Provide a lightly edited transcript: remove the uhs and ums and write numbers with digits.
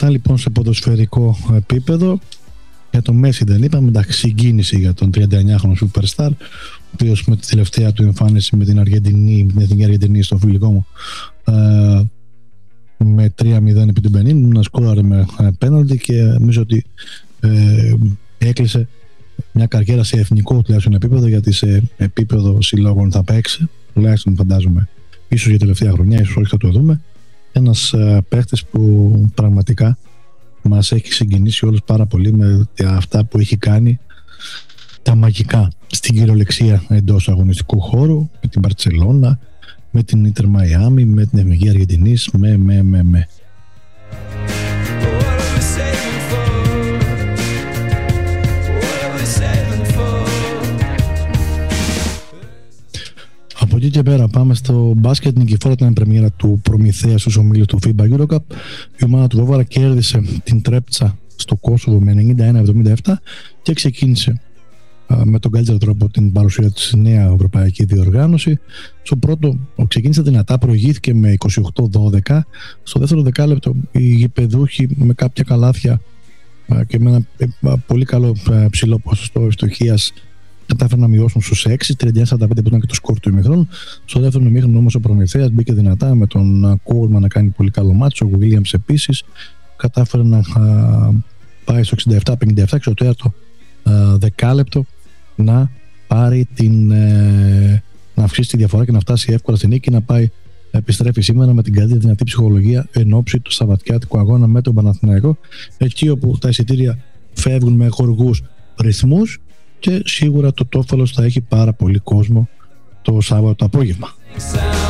Αυτά λοιπόν σε ποδοσφαιρικό επίπεδο. Για τον Μέση δεν είπαμε, εντάξει, συγκίνηση για τον 39χρονο Superstar, ο οποίος με τη τελευταία του εμφάνιση με την Αργεντινή, με την Εθνική Αργεντινή στο φιλικό μου, με 3-0 επί την 50, να σκόραρε με πέναλτι και νομίζω ότι έκλεισε μια καριέρα σε εθνικό τουλάχιστον επίπεδο, γιατί σε επίπεδο συλλόγων θα παίξει, τουλάχιστον φαντάζομαι, ίσως για τελευταία χρονιά, ίσως όχι, θα το δούμε. Ένας παίχτης που πραγματικά μας έχει συγκινήσει όλους πάρα πολύ με αυτά που έχει κάνει, τα μαγικά στην κυριολεξία εντός αγωνιστικού χώρου, με την Μπαρτσελώνα, με την Ίντερ Μαϊάμι, με την Εθνική Αργεντινής, με. Από εκεί και πέρα πάμε στο μπάσκετ. Νικηφόρα ήταν η πρεμιέρα του Προμηθέα στους ομίλους του FIBA Eurocup. Η ομάδα του Βόβαρα κέρδισε την Τρέπτσα στο Κόσοβο με 91-77 και ξεκίνησε με τον καλύτερο τρόπο την παρουσία της στη νέα ευρωπαϊκή διοργάνωση. Στο πρώτο ξεκίνησε δυνατά, προηγήθηκε με 28-12. Στο δεύτερο δεκάλεπτο οι γηπεδούχοι με κάποια καλάθια και με ένα πολύ καλό ψηλό ποσοστό ευστοχίας κατάφεραν να μειώσουν στους 6, 31-45 που ήταν και το σκορ του ημιχρόνου. Στο δεύτερο ημίχρονο όμως ο Προμηθέας μπήκε δυνατά με τον Κόλμα να κάνει πολύ καλό μάτσο. Ο Williams επίσης κατάφερε να πάει στο 67-57 και στο τέταρτο δεκάλεπτο να πάρει να αυξήσει τη διαφορά και να φτάσει εύκολα στην νίκη, να πάει, επιστρέφει σήμερα με την καλύτερη δυνατή ψυχολογία εν ώψη του σαββατιάτικου αγώνα με τον Παναθηναϊκό, εκεί όπου τα εισιτήρια φεύγουν με χοργούς ρυθμούς και σίγουρα το Τόφαλος θα έχει πάρα πολύ κόσμο το Σάββατο το απόγευμα.